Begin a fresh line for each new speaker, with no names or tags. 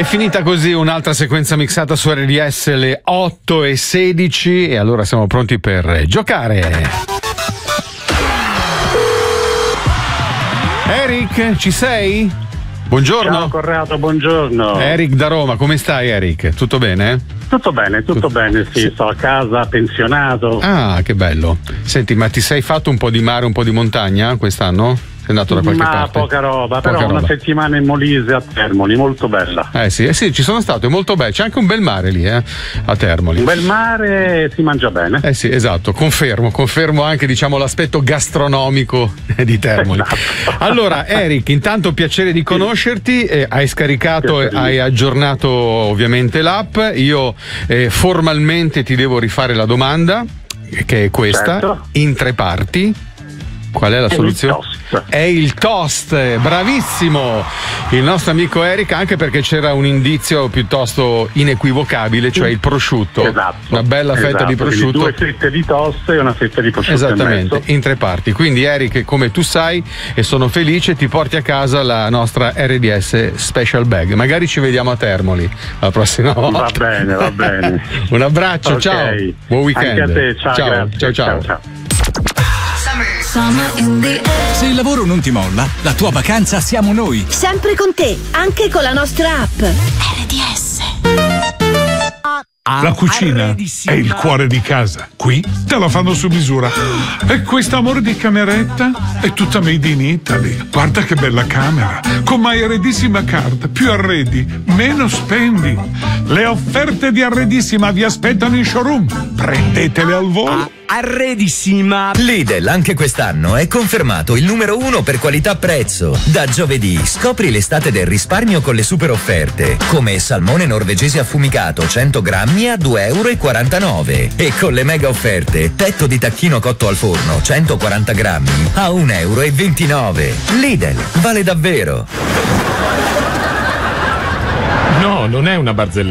È finita così un'altra sequenza mixata su RDS, le 8:16, e allora siamo pronti per giocare. Eric, ci sei? Buongiorno.
Ciao Corrado, buongiorno.
Eric da Roma, come stai Eric? Tutto bene?
Tutto bene, sì, sto a casa, pensionato.
Ah, che bello. Senti, ma ti sei fatto un po' di mare, un po' di montagna quest'anno? Sei andato da qualche parte?
Poca roba, però una settimana in Molise a Termoli, molto bella.
Sì, ci sono stato, è molto bello. C'è anche un bel mare lì, a Termoli.
Un bel mare, si mangia bene.
Sì, esatto, confermo anche, diciamo, l'aspetto gastronomico di Termoli.
Esatto.
Allora, Eric, intanto piacere di conoscerti, hai scaricato e hai aggiornato ovviamente l'app. Io formalmente ti devo rifare la domanda, che è questa,
certo.
In 3 parti. Qual è la soluzione? È il toast, bravissimo il nostro amico Eric, anche perché c'era un indizio piuttosto inequivocabile, cioè il prosciutto.
Esatto.
Una bella fetta di prosciutto.
2 fette di toast e una fetta di prosciutto.
Esattamente, in 3 parti. Quindi Eric, come tu sai, e sono felice, ti porti a casa la nostra RDS Special Bag. Magari ci vediamo a Termoli la prossima volta.
Va bene.
Un abbraccio, okay. Ciao. Buon weekend.
Anche a te, ciao.
Se il lavoro non ti molla, la tua vacanza siamo noi.
Sempre con te, anche con la nostra app. RDS.
La cucina è il cuore di casa. Qui te la fanno su misura. E questo amore di cameretta è tutta made in Italy. Guarda che bella camera. Con My Arredissima Card. Più arredi, meno spendi. Le offerte di Arredissima vi aspettano in showroom. Prendetele al volo.
Arredissima. Lidl anche quest'anno è confermato il numero 1 per qualità-prezzo. Da giovedì scopri l'estate del risparmio con le super offerte, come salmone norvegese affumicato 100 grammi a €2,49 e con le mega offerte petto di tacchino cotto al forno 140 grammi a €1,29. Lidl vale davvero.
No, non è una barzelletta.